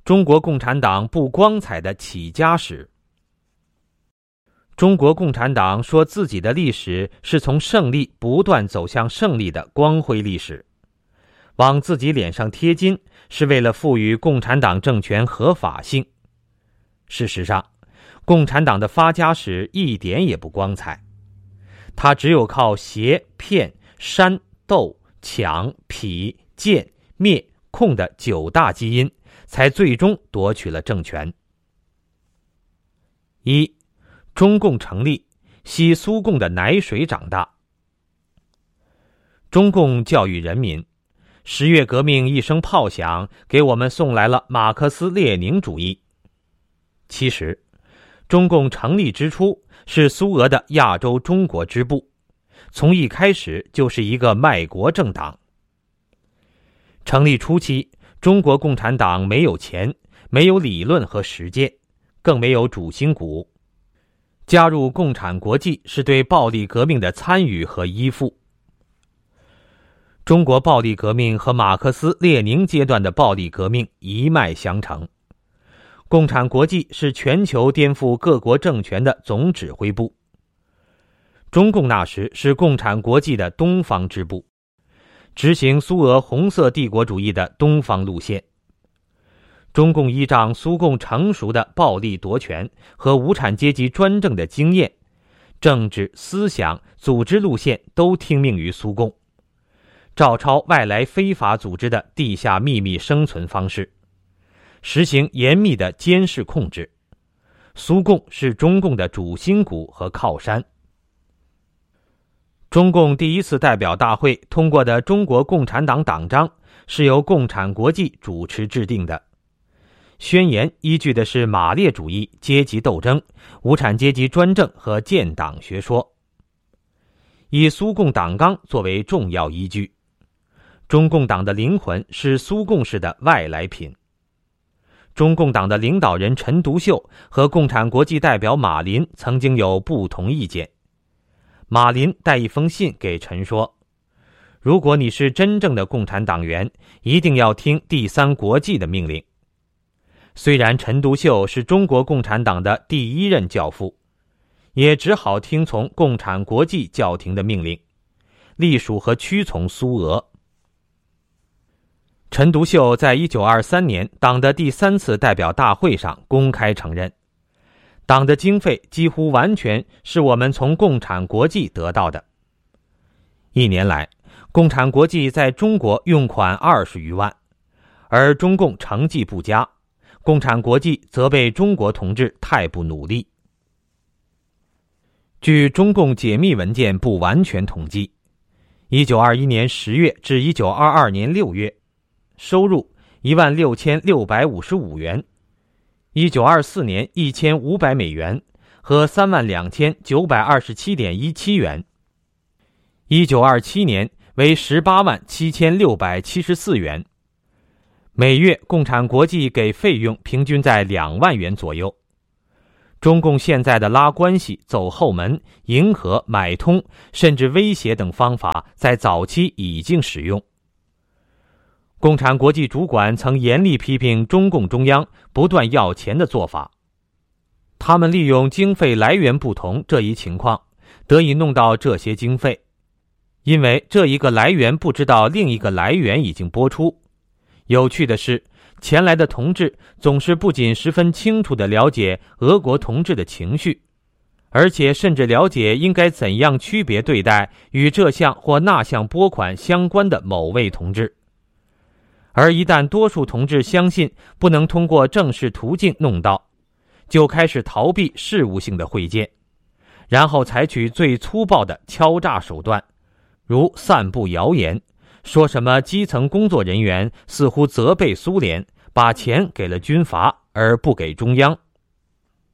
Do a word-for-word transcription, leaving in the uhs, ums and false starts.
中国共产党不光彩的起家史。中国共产党说自己的历史是从胜利不断走向胜利的光辉历史，往自己脸上贴金是为了赋予共产党政权合法性。事实上，共产党的发家史一点也不光彩，它只有靠挟、骗、煽、斗、抢、痞、贱、灭、控的九大基因，才最终夺取了政权。一，中共成立，吸苏共的奶水长大。中共教育人民，十月革命一声炮响，给我们送来了马克思列宁主义。其实，中共成立之初是苏俄的亚洲中国支部，从一开始就是一个卖国政党。成立初期，中国共产党没有钱，没有理论和实践，更没有主心骨。加入共产国际是对暴力革命的参与和依附。中国暴力革命和马克思列宁阶段的暴力革命一脉相承。共产国际是全球颠覆各国政权的总指挥部。中共那时是共产国际的东方支部，执行苏俄红色帝国主义的东方路线。中共依仗苏共成熟的暴力夺权和无产阶级专政的经验，政治、思想、组织路线都听命于苏共，照抄外来非法组织的地下秘密生存方式，实行严密的监视控制。苏共是中共的主心骨和靠山。中共第一次代表大会通过的中国共产党党章是由共产国际主持制定的。宣言依据的是马列主义、阶级斗争、无产阶级专政和建党学说，以苏共党纲作为重要依据。中共党的灵魂是苏共式的外来品。中共党的领导人陈独秀和共产国际代表马林曾经有不同意见。马林带一封信给陈说，如果你是真正的共产党员，一定要听第三国际的命令。虽然陈独秀是中国共产党的第一任教父，也只好听从共产国际教廷的命令，隶属和屈从苏俄。陈独秀在一九二三年党的第三次代表大会上公开承认，党的经费几乎完全是我们从共产国际得到的。一年来，共产国际在中国用款二十余万，而中共成绩不佳，共产国际责备中国同志太不努力。据中共解密文件不完全统计，一九二一年十月至一九二二年六月，收入一万六千六百五十五元，一九二四年一千五百美元和三万两千九百二十七点一七元，一九二七年为十八万七千六百七十四元。每月共产国际给费用平均在两万元左右。中共现在的拉关系、走后门、迎合、买通，甚至威胁等方法在早期已经使用。共产国际主管曾严厉批评中共中央不断要钱的做法。他们利用经费来源不同这一情况，得以弄到这些经费，因为这一个来源不知道另一个来源已经播出。有趣的是，前来的同志总是不仅十分清楚地了解俄国同志的情绪，而且甚至了解应该怎样区别对待与这项或那项拨款相关的某位同志。而一旦多数同志相信不能通过正式途径弄到，就开始逃避事务性的会见，然后采取最粗暴的敲诈手段，如散布谣言，说什么基层工作人员似乎责备苏联，把钱给了军阀而不给中央。